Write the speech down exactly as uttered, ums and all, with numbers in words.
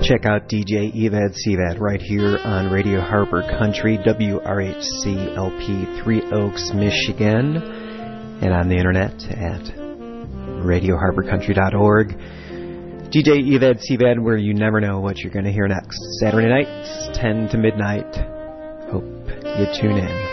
check out D J Evad Sevad right here on Radio Harbor Country, W R H C L P, Three Oaks, Michigan, and on the internet at radio harbor country dot org. D J Evad Sevad, where you never know what you're going to hear next. Saturday nights, ten to midnight. Hope you tune in.